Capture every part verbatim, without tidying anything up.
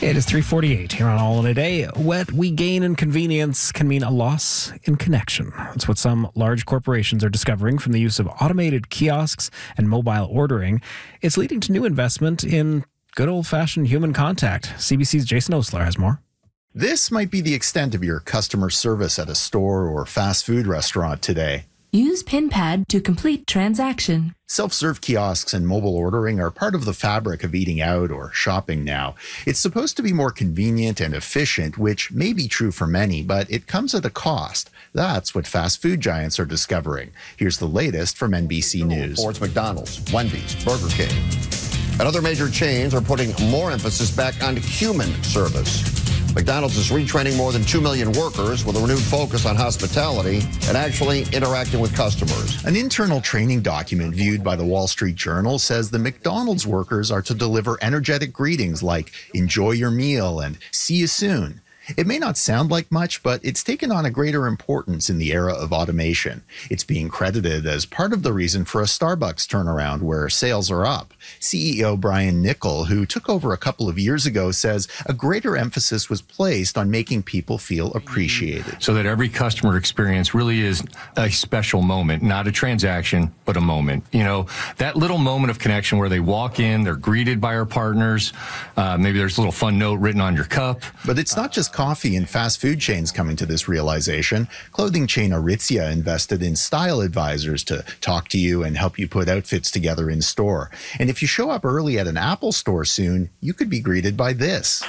It is three forty-eight here on All in a Day. What we gain in convenience can mean a loss in connection. That's what some large corporations are discovering from the use of automated kiosks and mobile ordering. It's leading to new investment in good old-fashioned human contact. C B C's Jason Osler has more. This might be the extent of your customer service at a store or fast food restaurant today. Use PinPad to complete transaction. Self-serve kiosks and mobile ordering are part of the fabric of eating out or shopping now. It's supposed to be more convenient and efficient, which may be true for many, but it comes at a cost. That's what fast food giants are discovering. Here's the latest from N B C News. Towards McDonald's, Wendy's, Burger King. And other major chains are putting more emphasis back on human service. McDonald's is retraining more than two million workers with a renewed focus on hospitality and actually interacting with customers. An internal training document viewed by the Wall Street Journal says the McDonald's workers are to deliver energetic greetings like "enjoy your meal" and "see you soon." It may not sound like much, but it's taken on a greater importance in the era of automation. It's being credited as part of the reason for a Starbucks turnaround where sales are up. C E O Brian Niccol, who took over a couple of years ago, says a greater emphasis was placed on making people feel appreciated. So that every customer experience really is a special moment, not a transaction, but a moment. You know, that little moment of connection where they walk in, they're greeted by our partners, uh, maybe there's a little fun note written on your cup. But it's not just coffee and fast food chains coming to this realization. Clothing chain Aritzia invested in style advisors to talk to you and help you put outfits together in store. And if you show up early at an Apple store soon, you could be greeted by this.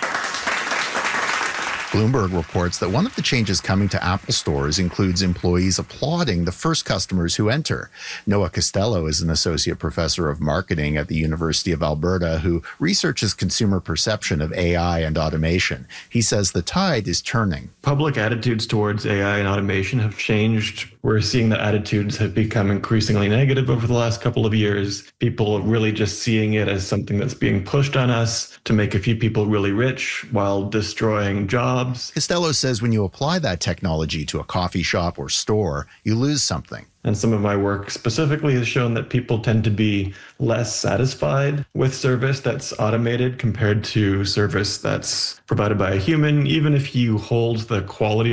Bloomberg reports that one of the changes coming to Apple stores includes employees applauding the first customers who enter. Noah Costello is an associate professor of marketing at the University of Alberta who researches consumer perception of A I and automation. He says the tide is turning. Public attitudes towards A I and automation have changed. We're seeing that attitudes have become increasingly negative over the last couple of years. People really just seeing it as something that's being pushed on us to make a few people really rich while destroying jobs. Costello says when you apply that technology to a coffee shop or store, you lose something. And some of my work specifically has shown that people tend to be less satisfied with service that's automated compared to service that's provided by a human, even if you hold the quality